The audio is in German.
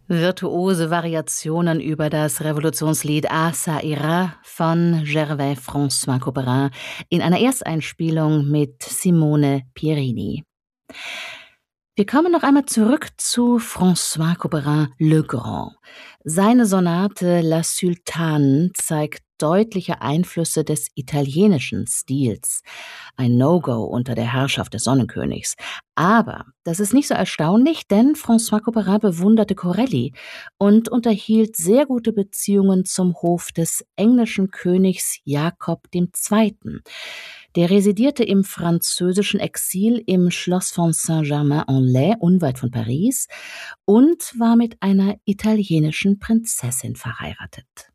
Virtuose Variationen über das Revolutionslied Ah ça ira von Gervais François Couperin in einer Ersteinspielung mit Simone Pierini. Wir kommen noch einmal zurück zu François Couperin Le Grand. Seine Sonate La Sultane zeigt deutliche Einflüsse des italienischen Stils. Ein No-Go unter der Herrschaft des Sonnenkönigs. Aber das ist nicht so erstaunlich, denn François Couperin bewunderte Corelli und unterhielt sehr gute Beziehungen zum Hof des englischen Königs Jakob II. Der residierte im französischen Exil im Schloss von Saint-Germain-en-Laye, unweit von Paris, und war mit einer italienischen Prinzessin verheiratet.